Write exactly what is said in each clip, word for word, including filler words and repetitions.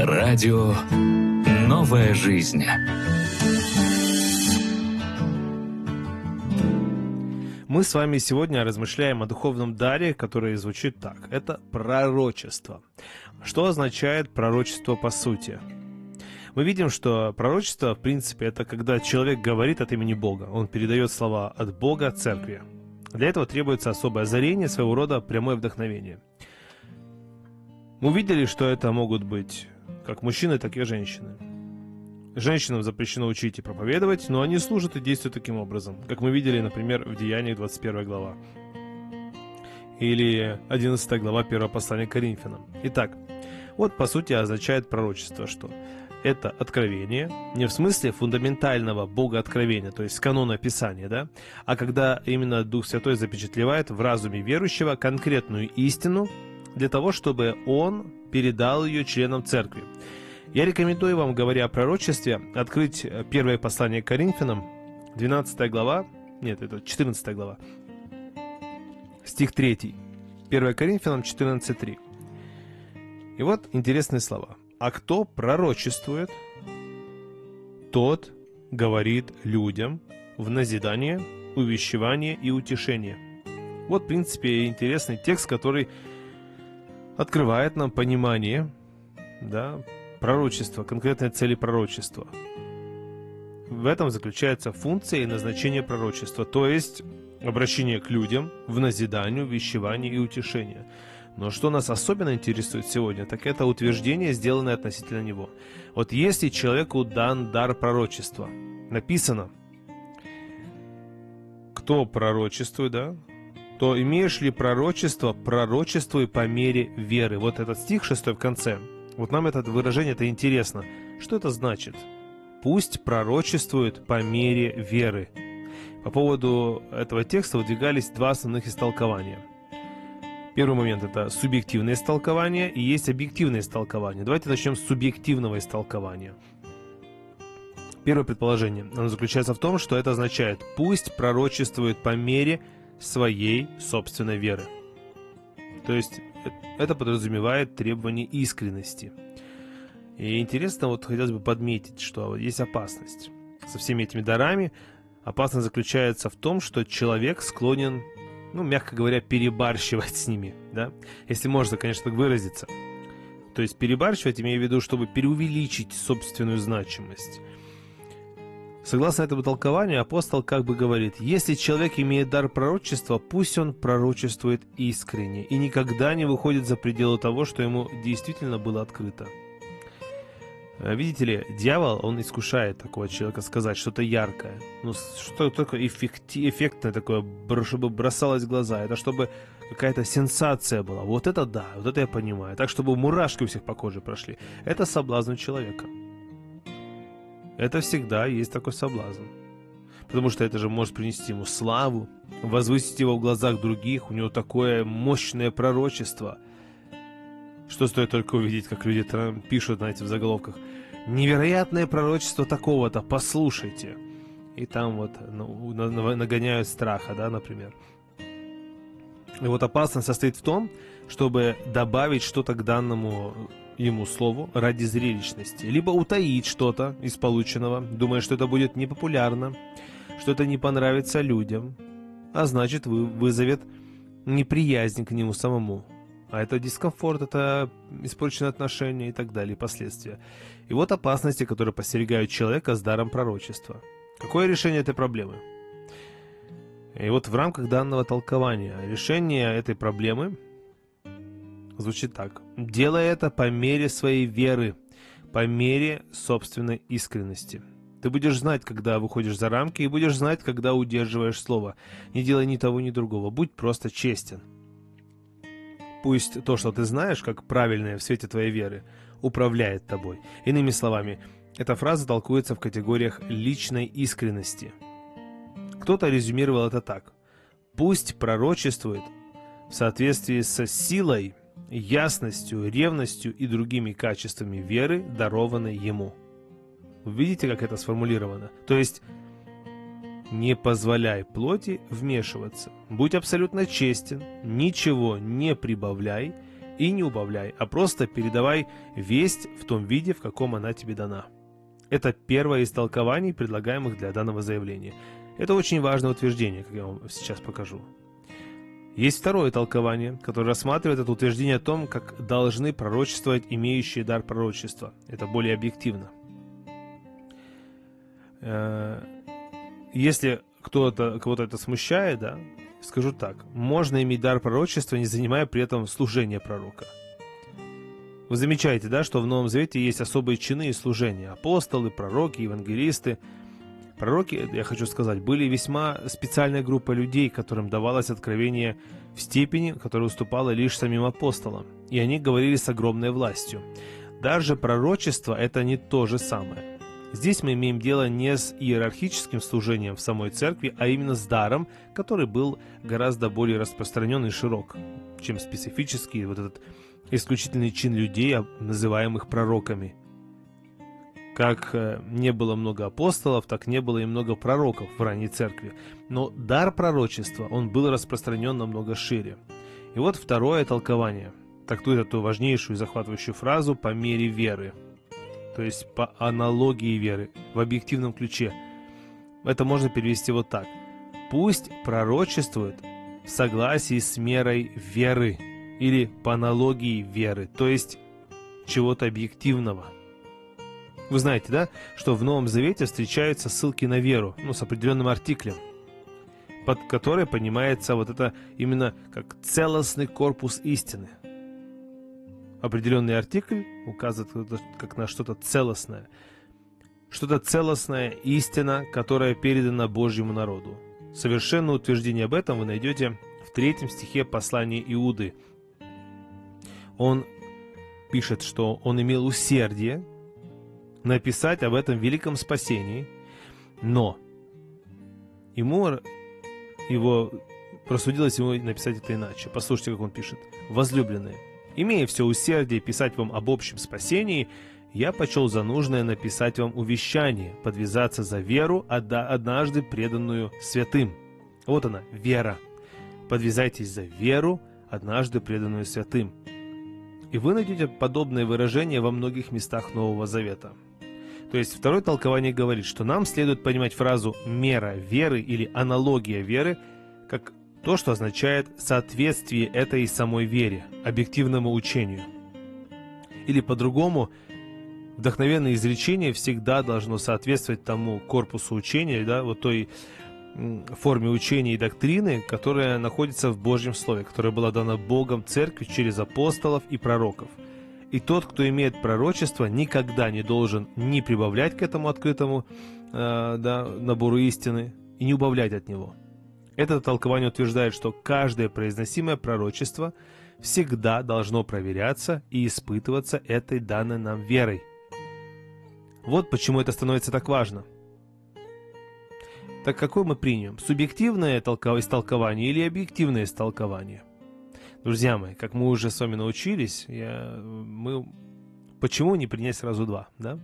Радио «Новая жизнь». Мы с вами сегодня размышляем о духовном даре, который звучит так. Это пророчество. Что означает пророчество по сути? Мы видим, что пророчество, в принципе, это когда человек говорит от имени Бога. Он передает слова от Бога церкви. Для этого требуется особое озарение, своего рода прямое вдохновение. Мы увидели, что это могут быть как мужчины, так и женщины. Женщинам запрещено учить и проповедовать, но они служат и действуют таким образом, как мы видели, например, в Деяниях двадцать первая глава. Или одиннадцатая глава первого послания к Коринфянам. Итак, вот по сути означает пророчество, что это откровение, не в смысле фундаментального богооткровения, то есть канона Писания, да, а когда именно Дух Святой запечатлевает в разуме верующего конкретную истину для того, чтобы он передал ее членам церкви. Я рекомендую вам, говоря о пророчестве, открыть первое послание к Коринфянам, двенадцатая глава, нет, это четырнадцатая глава, стих третий, первое Коринфянам четырнадцать три. И вот интересные слова. «А кто пророчествует, тот говорит людям в назидание, увещевание и утешение». Вот, в принципе, интересный текст, который открывает нам понимание, да, пророчества, конкретной цели пророчества. В этом заключается функция и назначение пророчества, то есть обращение к людям в назидание, увещевание и утешение. Но что нас особенно интересует сегодня, так это утверждение, сделанное относительно него. Вот если человеку дан дар пророчества, написано, кто пророчествует, да, то имеешь ли пророчество, пророчествуй по мере веры. Вот этот стих шестой в конце. Вот нам это выражение это интересно. Что это значит? Пусть пророчествует по мере веры. По поводу этого текста выдвигались два основных истолкования. Первый момент – это субъективное истолкование и есть объективное истолкование. Давайте начнем с субъективного истолкования. Первое предположение оно заключается в том, что это означает «пусть пророчествует по мере своей собственной веры». То есть это подразумевает требование искренности. И интересно, вот хотелось бы подметить, что есть опасность. Со всеми этими дарами опасность заключается в том, что человек склонен, ну, мягко говоря, перебарщивать с ними, да? Если можно, конечно, так выразиться. То есть перебарщивать, имею в виду, чтобы преувеличить собственную значимость. Согласно этому толкованию, апостол как бы говорит, если человек имеет дар пророчества, пусть он пророчествует искренне и никогда не выходит за пределы того, что ему действительно было открыто. Видите ли, дьявол, он искушает такого человека сказать что-то яркое, ну, что-то такое эффекти- эффектное такое, чтобы бросалось в глаза, это чтобы какая-то сенсация была. Вот это да, вот это я понимаю. Так, чтобы мурашки у всех по коже прошли. Это соблазн у человека. Это всегда есть такой соблазн. Потому что это же может принести ему славу, возвысить его в глазах других. У него такое мощное пророчество. Что стоит только увидеть, как люди там пишут, знаете, в заголовках: «Невероятное пророчество такого-то, послушайте». И там вот ну, нагоняют страха, да, например. И вот опасность состоит в том, чтобы добавить что-то к данному ему слову ради зрелищности, либо утаить что-то из полученного, думая, что это будет непопулярно, что это не понравится людям, а значит вызовет неприязнь к нему самому. А это дискомфорт, это испорченные отношения и так далее, последствия. И вот опасности, которые подстерегают человека с даром пророчества. Какое решение этой проблемы? И вот в рамках данного толкования решение этой проблемы звучит так. Делай это по мере своей веры, по мере собственной искренности. Ты будешь знать, когда выходишь за рамки, и будешь знать, когда удерживаешь слово. Не делай ни того, ни другого. Будь просто честен. Пусть то, что ты знаешь, как правильное в свете твоей веры, управляет тобой. Иными словами, эта фраза толкуется в категориях личной искренности. Кто-то резюмировал это так. Пусть пророчествует в соответствии со силой, ясностью, ревностью и другими качествами веры, дарованной ему. Видите, как это сформулировано? То есть, не позволяй плоти вмешиваться. Будь абсолютно честен, ничего не прибавляй, И не убавляй, а просто передавай весть в том виде, в каком она тебе дана. Это первое из толкований, предлагаемых для данного заявления. Это очень важное утверждение, как я вам сейчас покажу. Есть второе толкование, которое рассматривает это утверждение о том, как должны пророчествовать имеющие дар пророчества. Это более объективно. Если кто-то, кого-то это смущает, да, скажу так. Можно иметь дар пророчества, не занимая при этом служение пророка. Вы замечаете, да, что в Новом Завете есть особые чины и служения. Апостолы, пророки, евангелисты. Пророки, я хочу сказать, были весьма специальной группой людей, которым давалось откровение в степени, которая уступала лишь самим апостолам. И они говорили с огромной властью. Даже пророчество – это не то же самое. Здесь мы имеем дело не с иерархическим служением в самой церкви, а именно с даром, который был гораздо более распространен и широк, чем специфический вот этот исключительный чин людей, называемых пророками. Как не было много апостолов, так не было и много пророков в ранней церкви. Но дар пророчества, он был распространен намного шире. И вот второе толкование трактует эту важнейшую и захватывающую фразу «по мере веры». То есть по аналогии веры, в объективном ключе. Это можно перевести вот так. Пусть пророчествует в согласии с мерой веры или по аналогии веры, то есть чего-то объективного. Вы знаете, да, что в Новом Завете встречаются ссылки на веру, ну, с определенным артиклем, под который понимается вот это именно как целостный корпус истины. Определенный артикль указывает как на что-то целостное. Что-то целостная истина, которая передана Божьему народу. Совершенное утверждение об этом вы найдете в третьем стихе послания Иуды. Он пишет, что он имел усердие написать об этом великом спасении, но ему его просудилось ему написать это иначе. Послушайте, как он пишет. «Возлюбленные, имея все усердие писать вам об общем спасении, я почел за нужное написать вам увещание, подвязаться за веру, однажды преданную святым». Вот она, вера. Подвязайтесь за веру, однажды преданную святым. И вы найдете подобное выражение во многих местах Нового Завета. То есть второе толкование говорит, что нам следует понимать фразу «мера веры» или «аналогия веры» как то, что означает соответствие этой самой вере, объективному учению. Или по-другому, вдохновенное изречение всегда должно соответствовать тому корпусу учения, да, вот той форме учения и доктрины, которая находится в Божьем Слове, которая была дана Богом Церкви через апостолов и пророков. И тот, кто имеет пророчество, никогда не должен ни прибавлять к этому открытому э, да, набору истины и не убавлять от него. Это толкование утверждает, что каждое произносимое пророчество всегда должно проверяться и испытываться этой данной нам верой. Вот почему это становится так важно. Так какое мы примем? Субъективное истолкование или объективное истолкование? Друзья мои, как мы уже с вами научились, я, мы, почему не принять сразу два, да?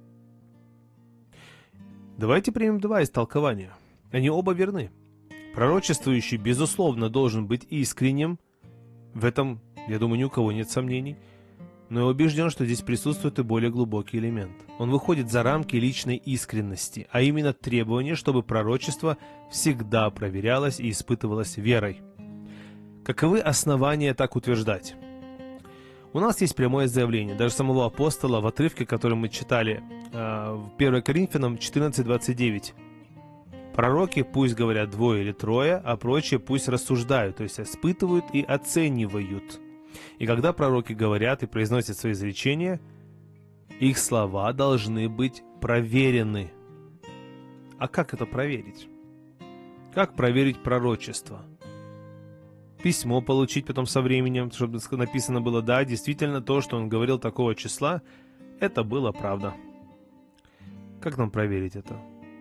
Давайте примем два истолкования. Они оба верны. Пророчествующий, безусловно, должен быть искренним. В этом, я думаю, ни у кого нет сомнений. Но я убежден, что здесь присутствует и более глубокий элемент. Он выходит за рамки личной искренности, а именно требование, чтобы пророчество всегда проверялось и испытывалось верой. Каковы основания так утверждать? У нас есть прямое заявление, даже самого апостола в отрывке, который мы читали э, в первое Коринфянам четырнадцать двадцать девять. Пророки пусть говорят двое или трое, а прочие пусть рассуждают, то есть испытывают и оценивают. И когда пророки говорят и произносят свои изречения, их слова должны быть проверены. А как это проверить? Как проверить пророчество? Письмо получить потом со временем, чтобы написано было, да, действительно то, что он говорил такого числа, это было правда. Как нам проверить это?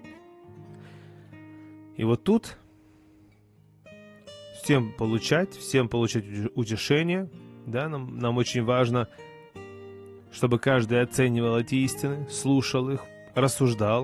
И вот тут всем получать, всем получать утешение, да, нам, нам очень важно, чтобы каждый оценивал эти истины, слушал их, рассуждал.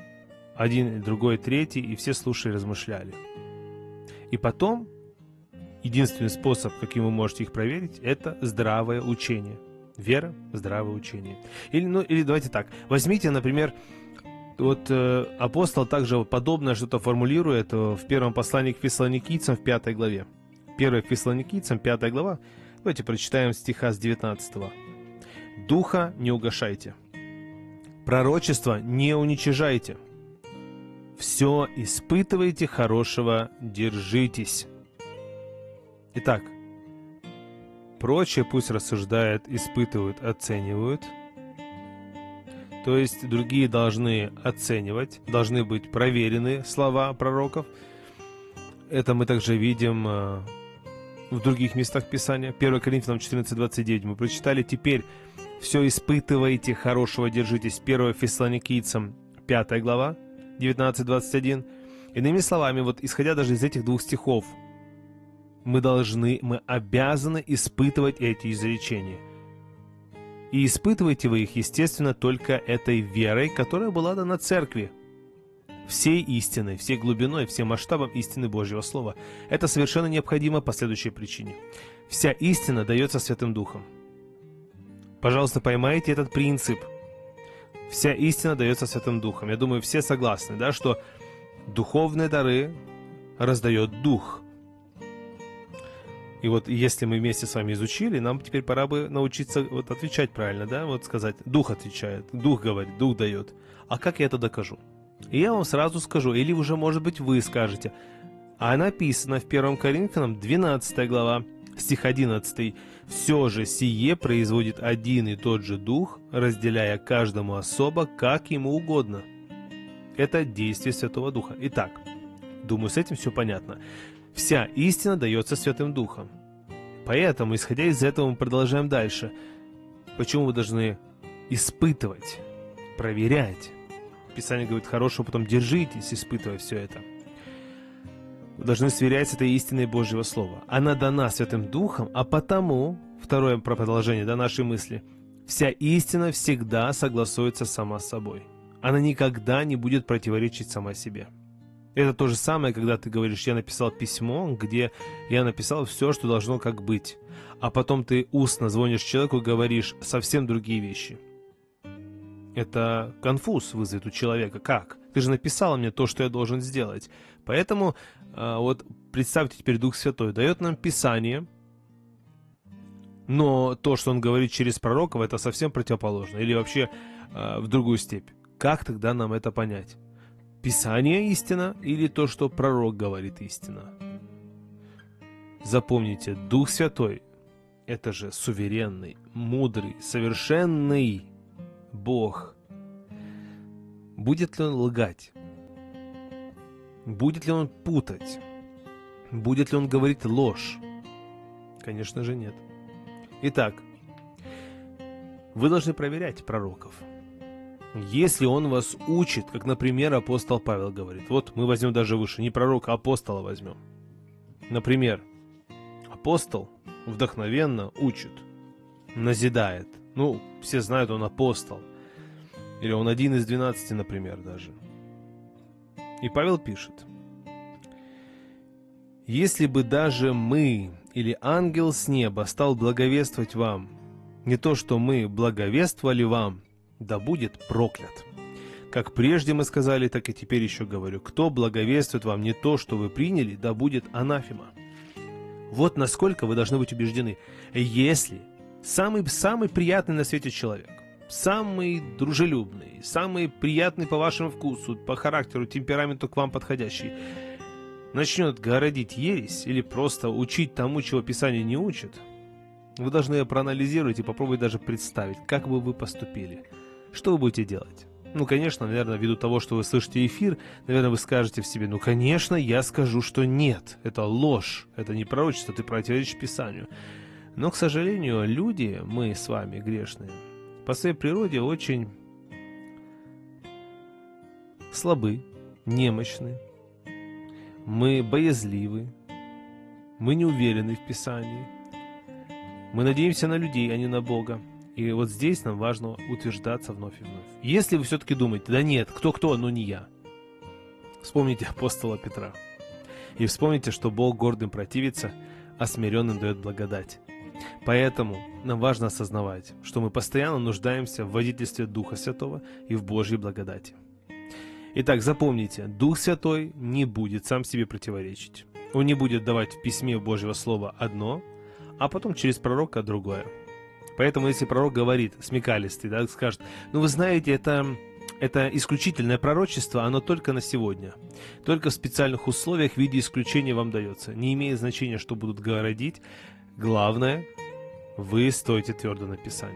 Один, другой, третий, и все слушали и размышляли. И потом единственный способ, каким вы можете их проверить, это здравое учение. Вера, здравое учение. Или, ну, или давайте так, возьмите, например, вот э, апостол также подобное что-то формулирует в первом послании к фессалоникийцам в пятой главе. первое к фессалоникийцам, пятая глава. Давайте прочитаем стиха с девятнадцатого. «Духа не угашайте, пророчество не уничижайте, все испытывайте, хорошего держитесь». Итак, прочее пусть рассуждают, испытывают, оценивают. То есть другие должны оценивать, должны быть проверены слова пророков. Это мы также видим в других местах Писания. первое Коринфянам четырнадцать двадцать девять мы прочитали. Теперь все испытывайте, хорошего держитесь. первое Фессалоникийцам пятая глава, девятнадцать двадцать один. Иными словами, вот исходя даже из этих двух стихов, мы должны, мы обязаны испытывать эти изречения. И испытываете вы их, естественно, только этой верой, которая была дана церкви. Всей истиной, всей глубиной, всем масштабом истины Божьего Слова. Это совершенно необходимо по следующей причине. Вся истина дается Святым Духом. Пожалуйста, поймайте этот принцип. Вся истина дается Святым Духом. Я думаю, все согласны, да, что духовные дары раздает Дух. И вот если мы вместе с вами изучили, нам теперь пора бы научиться вот отвечать правильно, да, вот сказать, Дух отвечает, Дух говорит, Дух дает. А как я это докажу? И я вам сразу скажу, или уже, может быть, вы скажете. А написано в первом Коринфянам двенадцатая глава, стих одиннадцатый. «Все же сие производит один и тот же Дух, разделяя каждому особо, как ему угодно». Это действие Святого Духа. Итак, думаю, с этим все понятно. Вся истина дается Святым Духом. Поэтому, исходя из этого, мы продолжаем дальше. Почему вы должны испытывать, проверять? Писание говорит, хорошего потом держитесь, испытывая все это. Вы должны сверять с этой истиной Божьего Слова. Она дана Святым Духом, а потому, второе продолжение, да, нашей мысли, вся истина всегда согласуется сама с собой. Она никогда не будет противоречить сама себе. Это то же самое, когда ты говоришь, я написал письмо, где я написал все, что должно как быть. А потом ты устно звонишь человеку и говоришь совсем другие вещи. Это конфуз вызовет у человека. Как? Ты же написал мне то, что я должен сделать. Поэтому вот представьте теперь, Дух Святой дает нам Писание, но то, что он говорит через пророков, это совсем противоположно. Или вообще в другую степь. Как тогда нам это понять? Писание истина или то, что пророк говорит истина? Запомните, Дух Святой – это же суверенный, мудрый, совершенный Бог. Будет ли Он лгать? Будет ли Он путать? Будет ли Он говорить ложь? Конечно же нет. Итак, вы должны проверять пророков. Если он вас учит, как, например, апостол Павел говорит, вот мы возьмем даже выше, не пророка, а апостола возьмем. Например, апостол вдохновенно учит, назидает. Ну, все знают, он апостол. Или он один из двенадцати, например, даже. И Павел пишет: «Если бы даже мы или ангел с неба стал благовествовать вам, не то, что мы благовествовали вам, да будет проклят. Как прежде мы сказали, так и теперь еще говорю, кто благовествует вам не то, что вы приняли, да будет анафема». Вот насколько вы должны быть убеждены. Если самый, самый приятный на свете человек, самый дружелюбный, самый приятный по вашему вкусу, по характеру, темпераменту к вам подходящий, начнет городить ересь или просто учить тому, чего Писание не учит, вы должны ее проанализировать и попробовать даже представить, как бы вы поступили. Что вы будете делать? Ну, конечно, наверное, ввиду того, что вы слышите эфир, наверное, вы скажете в себе, ну, конечно, я скажу, что нет, это ложь, это не пророчество, ты противоречишь Писанию. Но, к сожалению, люди, мы с вами грешные, по своей природе очень слабы, немощны, мы боязливы, мы не уверены в Писании, мы надеемся на людей, а не на Бога. И вот здесь нам важно утверждаться вновь и вновь. Если вы все-таки думаете, да нет, кто-кто, но не я, вспомните апостола Петра. И вспомните, что Бог гордым противится, а смиренным дает благодать. Поэтому нам важно осознавать, что мы постоянно нуждаемся в водительстве Духа Святого и в Божьей благодати. Итак, запомните, Дух Святой не будет сам себе противоречить. Он не будет давать в письме Божьего Слова одно, а потом через пророка другое. Поэтому, если пророк говорит, смекалистый, да, скажет, ну вы знаете, это, это исключительное пророчество, оно только на сегодня. Только в специальных условиях в виде исключения вам дается. Не имеет значения, что будут говорить. Главное, вы стоите твердо на Писании.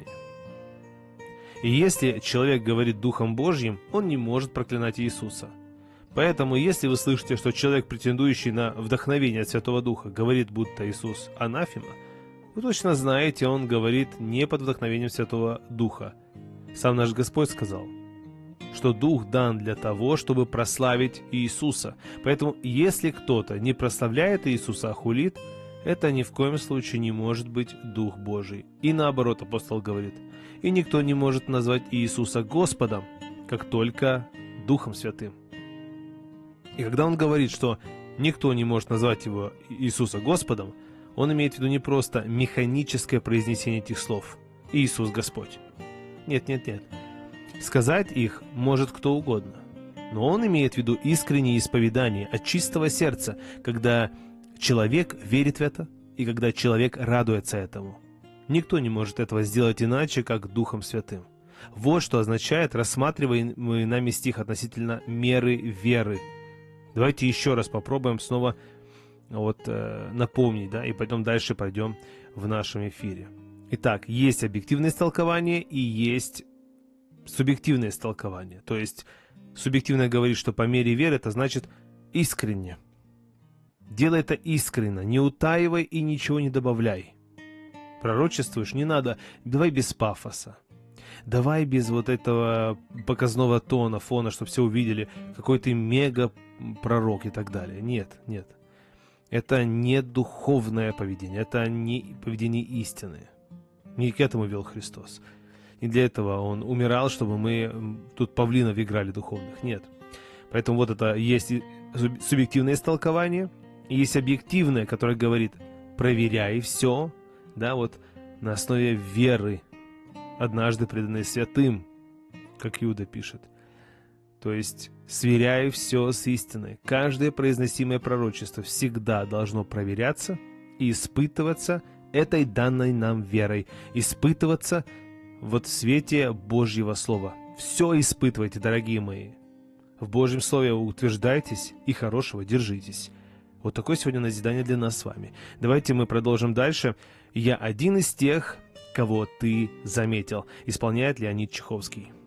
И если человек говорит Духом Божьим, он не может проклинать Иисуса. Поэтому, если вы слышите, что человек, претендующий на вдохновение от Святого Духа, говорит, будто Иисус анафема, вы точно знаете, он говорит не под вдохновением Святого Духа. Сам наш Господь сказал, что Дух дан для того, чтобы прославить Иисуса. Поэтому, если кто-то не прославляет Иисуса, а хулит, это ни в коем случае не может быть Дух Божий. И наоборот, апостол говорит, и никто не может назвать Иисуса Господом, как только Духом Святым. И когда он говорит, что никто не может назвать его Иисуса Господом, он имеет в виду не просто механическое произнесение этих слов «Иисус Господь». Нет, нет, нет. Сказать их может кто угодно. Но он имеет в виду искреннее исповедание от чистого сердца, когда человек верит в это и когда человек радуется этому. Никто не может этого сделать иначе, как Духом Святым. Вот что означает рассматриваемый нами стих относительно меры веры. Давайте еще раз попробуем снова вот, э, напомнить, да, и потом дальше пойдем в нашем эфире. Итак, есть объективное истолкование и есть субъективное истолкование. То есть субъективное говорит, что по мере веры, это значит искренне. Делай это искренне, не утаивай и ничего не добавляй. Пророчествуешь, не надо, давай без пафоса. Давай без вот этого показного тона, фона, чтобы все увидели, какой ты мега-пророк и так далее. Нет, нет. Это не духовное поведение, это не поведение истины. Не к этому вел Христос. Не для этого Он умирал, чтобы мы тут павлинов играли духовных. Нет. Поэтому вот это есть субъективное истолкование, и есть объективное, которое говорит, проверяй все, да, вот на основе веры, однажды преданной святым, как Иуда пишет. То есть сверяй все с истиной. Каждое произносимое пророчество всегда должно проверяться и испытываться этой данной нам верой, испытываться вот в свете Божьего Слова. Все испытывайте, дорогие мои. В Божьем Слове утверждайтесь и хорошего держитесь. Вот такое сегодня назидание для нас с вами. Давайте мы продолжим дальше. Я один из тех, кого ты заметил. Исполняет Леонид Чеховский.